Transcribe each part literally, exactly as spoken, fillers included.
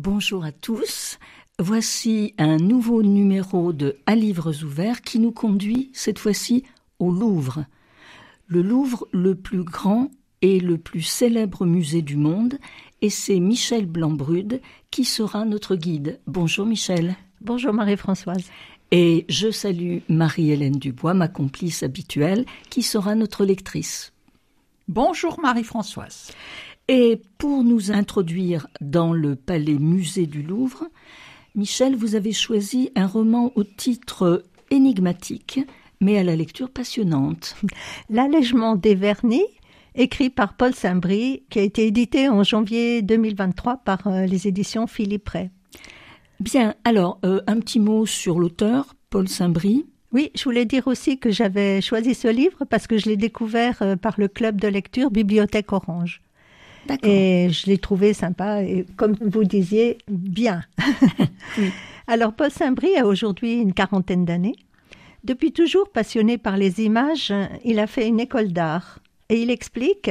Bonjour à tous. Voici un nouveau numéro de À livres ouverts qui nous conduit cette fois-ci au Louvre. Le Louvre, le plus grand et le plus célèbre musée du monde, et c'est Michèle Blanc-Brude qui sera notre guide. Bonjour Michèle. Bonjour Marie-Françoise. Et je salue Marie-Hélène Dubois, ma complice habituelle, qui sera notre lectrice. Bonjour Marie-Françoise. Et pour nous introduire dans le palais musée du Louvre, Michèle, vous avez choisi un roman au titre énigmatique, mais à la lecture passionnante. L'Allègement des vernis, écrit par Paul Saint-Brie, qui a été édité en janvier deux mille vingt-trois par euh, les éditions Philippe Ray. Bien, alors, euh, un petit mot sur l'auteur, Paul Saint-Brie. Oui, je voulais dire aussi que j'avais choisi ce livre parce que je l'ai découvert euh, par le club de lecture Bibliothèque Orange. D'accord. Et je l'ai trouvé sympa et, comme vous disiez, bien. Oui. Alors, Paul Saint-Brie a aujourd'hui une quarantaine d'années. Depuis toujours passionné par les images, il a fait une école d'art. Et il explique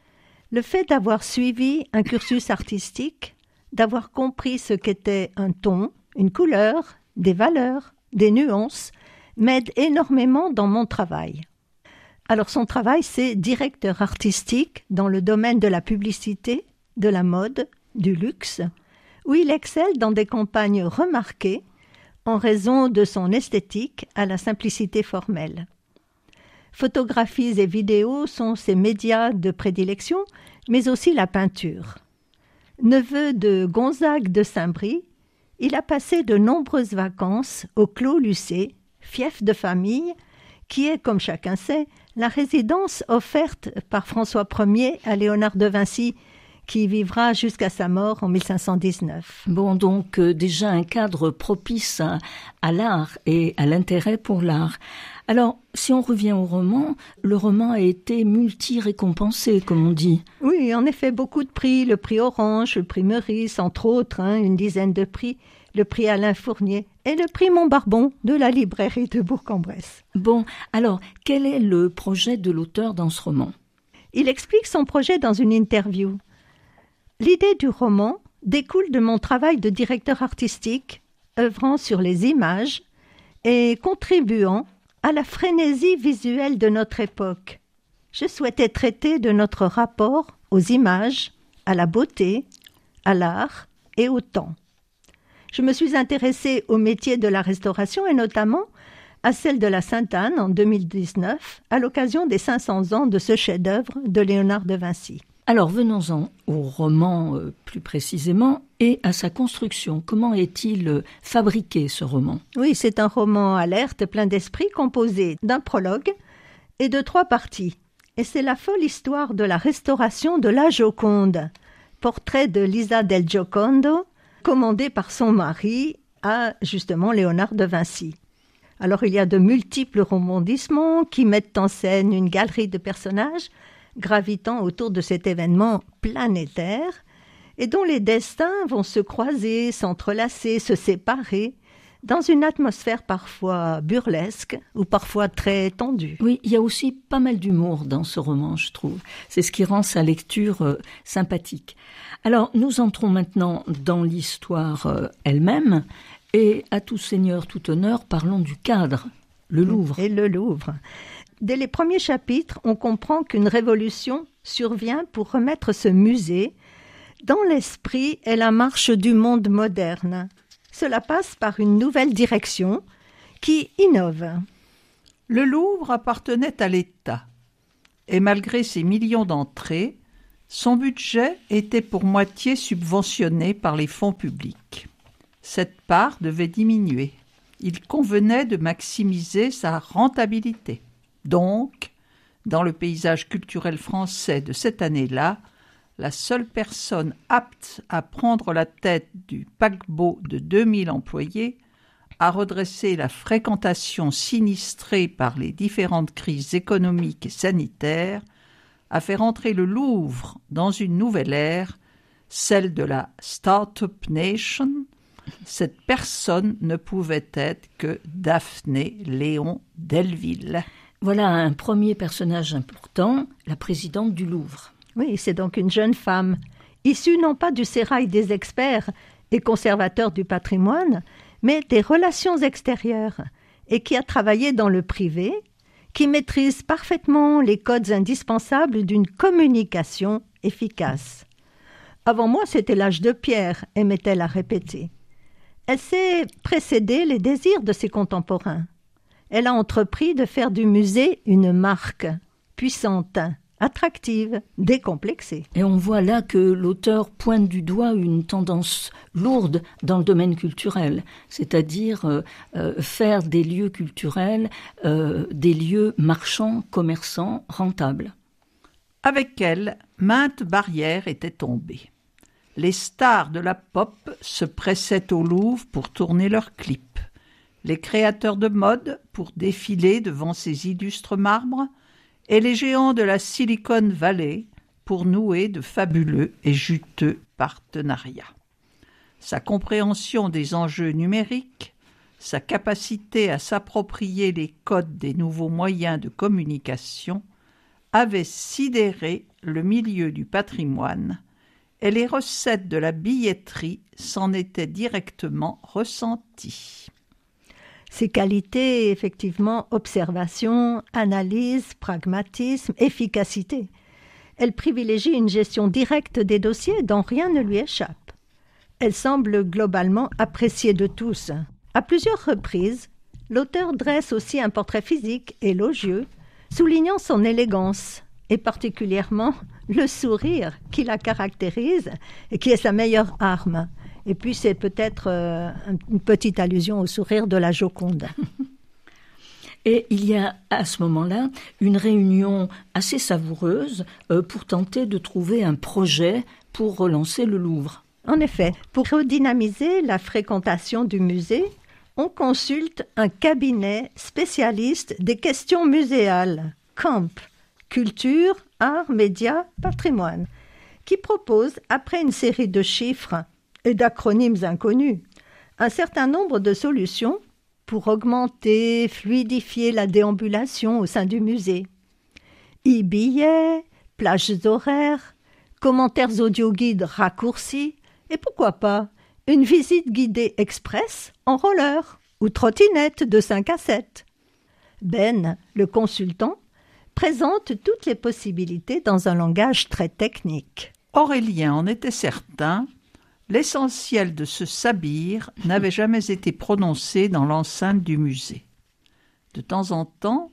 « Le fait d'avoir suivi un cursus artistique, d'avoir compris ce qu'était un ton, une couleur, des valeurs, des nuances, m'aide énormément dans mon travail. » Alors son travail, c'est directeur artistique dans le domaine de la publicité, de la mode, du luxe, où il excelle dans des campagnes remarquées en raison de son esthétique à la simplicité formelle. Photographies et vidéos sont ses médias de prédilection, mais aussi la peinture. Neveu de Gonzague de Saint-Brie, il a passé de nombreuses vacances au Clos Lucé, fief de famille, qui est, comme chacun sait, la résidence offerte par François Ier à Léonard de Vinci, qui vivra jusqu'à sa mort en mille cinq cent dix-neuf. Bon, donc euh, déjà un cadre propice à, à l'art et à l'intérêt pour l'art. Alors, si on revient au roman, le roman a été multi-récompensé, comme on dit. Oui, en effet, beaucoup de prix, le prix Orange, le prix Meurice, entre autres, hein, une dizaine de prix, le prix Alain Fournier et le prix Montbarbon de la librairie de Bourg-en-Bresse. Bon, alors, quel est le projet de l'auteur dans ce roman ? Il explique son projet dans une interview. L'idée du roman découle de mon travail de directeur artistique, œuvrant sur les images et contribuant à la frénésie visuelle de notre époque. Je souhaitais traiter de notre rapport aux images, à la beauté, à l'art et au temps. Je me suis intéressée au métier de la restauration et notamment à celle de la Sainte-Anne en deux mille dix-neuf, à l'occasion des cinq cents ans de ce chef-d'œuvre de Léonard de Vinci. Alors, venons-en au roman euh, plus précisément et à sa construction. Comment est-il euh, fabriqué, ce roman ? Oui, c'est un roman alerte, plein d'esprit, composé d'un prologue et de trois parties. Et c'est la folle histoire de la restauration de la Joconde, portrait de Lisa del Giocondo, commandé par son mari à, justement, Léonard de Vinci. Alors, il y a de multiples rebondissements qui mettent en scène une galerie de personnages gravitant autour de cet événement planétaire et dont les destins vont se croiser, s'entrelacer, se séparer dans une atmosphère parfois burlesque ou parfois très tendue. Oui, il y a aussi pas mal d'humour dans ce roman, je trouve. C'est ce qui rend sa lecture euh, sympathique. Alors, nous entrons maintenant dans l'histoire euh, elle-même et à tout seigneur, tout honneur, parlons du cadre, le Louvre. Et le Louvre. Dès les premiers chapitres, on comprend qu'une révolution survient pour remettre ce musée dans l'esprit et la marche du monde moderne. Cela passe par une nouvelle direction qui innove. Le Louvre appartenait à l'État et malgré ses millions d'entrées, son budget était pour moitié subventionné par les fonds publics. Cette part devait diminuer. Il convenait de maximiser sa rentabilité. Donc, dans le paysage culturel français de cette année-là, la seule personne apte à prendre la tête du paquebot de deux mille employés, à redresser la fréquentation sinistrée par les différentes crises économiques et sanitaires, à faire entrer le Louvre dans une nouvelle ère, celle de la Start-up Nation, cette personne ne pouvait être que Daphné Léon Delville. Voilà un premier personnage important, la présidente du Louvre. Oui, c'est donc une jeune femme, issue non pas du sérail des experts, et conservateur du patrimoine, mais des relations extérieures, et qui a travaillé dans le privé, qui maîtrise parfaitement les codes indispensables d'une communication efficace. Avant moi, c'était l'âge de pierre, aimait-elle à répéter. Elle sait précéder les désirs de ses contemporains. Elle a entrepris de faire du musée une marque puissante, attractive, décomplexée. Et on voit là que l'auteur pointe du doigt une tendance lourde dans le domaine culturel, c'est-à-dire euh, euh, faire des lieux culturels euh, des lieux marchands, commerçants, rentables. Avec elle, maintes barrières étaient tombées. Les stars de la pop se pressaient au Louvre pour tourner leurs clips. Les créateurs de mode pour défiler devant ces illustres marbres, et les géants de la Silicon Valley pour nouer de fabuleux et juteux partenariats. Sa compréhension des enjeux numériques, sa capacité à s'approprier les codes des nouveaux moyens de communication avaient sidéré le milieu du patrimoine, et les recettes de la billetterie s'en étaient directement ressenties. Ses qualités, effectivement, observation, analyse, pragmatisme, efficacité. Elle privilégie une gestion directe des dossiers dont rien ne lui échappe. Elle semble globalement appréciée de tous. À plusieurs reprises, l'auteur dresse aussi un portrait physique élogieux, soulignant son élégance, et particulièrement le sourire qui la caractérise et qui est sa meilleure arme. Et puis c'est peut-être euh, une petite allusion au sourire de la Joconde. Et il y a à ce moment-là une réunion assez savoureuse euh, pour tenter de trouver un projet pour relancer le Louvre. En effet, pour redynamiser la fréquentation du musée, on consulte un cabinet spécialiste des questions muséales, Camp, Culture, Arts, Médias, Patrimoine, qui propose, après une série de chiffres et d'acronymes inconnus, un certain nombre de solutions pour augmenter, fluidifier la déambulation au sein du musée. E-billets, plages horaires, commentaires audio-guides raccourcis, et pourquoi pas une visite guidée express en roller ou trottinette de cinq à sept. Ben, le consultant, présente toutes les possibilités dans un langage très technique. Aurélien en était certain, l'essentiel de ce sabir n'avait jamais été prononcé dans l'enceinte du musée. De temps en temps,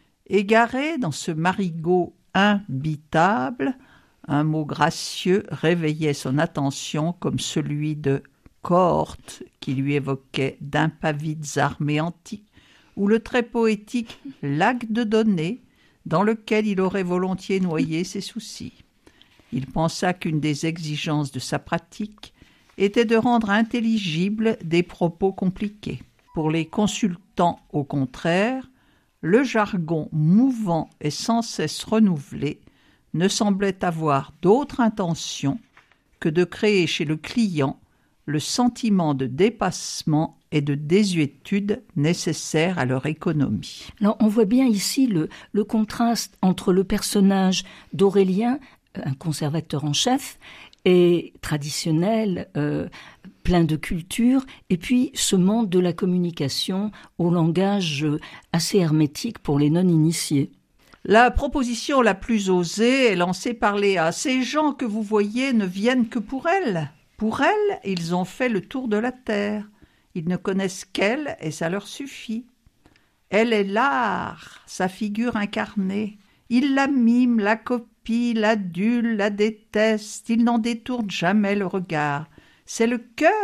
égaré dans ce marigot imbitable, un mot gracieux réveillait son attention comme celui de cohorte qui lui évoquait d'impavides armées antiques, ou le très poétique lac de données dans lequel il aurait volontiers noyé ses soucis. Il pensa qu'une des exigences de sa pratique était de rendre intelligibles des propos compliqués. Pour les consultants, au contraire, le jargon mouvant et sans cesse renouvelé ne semblait avoir d'autre intention que de créer chez le client le sentiment de dépassement et de désuétude nécessaire à leur économie. Alors, on voit bien ici le, le contraste entre le personnage d'Aurélien, un conservateur en chef, et traditionnel, euh, plein de culture, et puis ce monde de la communication au langage assez hermétique pour les non-initiés. La proposition la plus osée est lancée par Léa. Ces gens que vous voyez ne viennent que pour elle. Pour elle, ils ont fait le tour de la terre. Ils ne connaissent qu'elle et ça leur suffit. Elle est l'art, sa figure incarnée. Ils la miment, la copient, l'adulent, la détestent. Ils n'en détournent jamais le regard. C'est le cœur